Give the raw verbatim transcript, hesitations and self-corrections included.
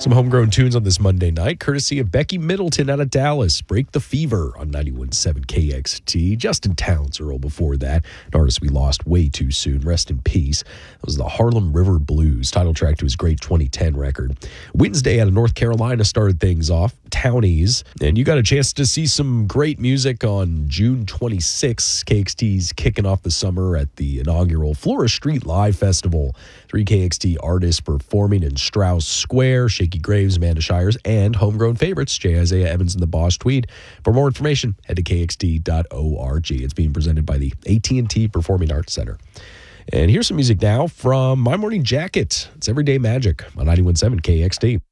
Some homegrown tunes on this Monday night, courtesy of Becky Middleton out of Dallas. Break the Fever on ninety-one point seven K X T. Justin Townes Earl before that. An artist we lost way too soon. Rest in peace. That was the Harlem River Blues, title track to his great twenty ten record. Wednesday out of North Carolina started things off. Townies. And you got a chance to see some great music on June twenty-sixth. K X T's kicking off the summer at the inaugural Flora Street Live Festival. Three K X T artists performing in Strauss Square. Shaky Graves, Amanda Shires, and homegrown favorites, J. Isaiah Evans and the Boss Tweed. For more information, head to K X T dot org. It's being presented by the A T and T Performing Arts Center. And here's some music now from My Morning Jacket. It's Everyday Magic on ninety-one point seven K X T.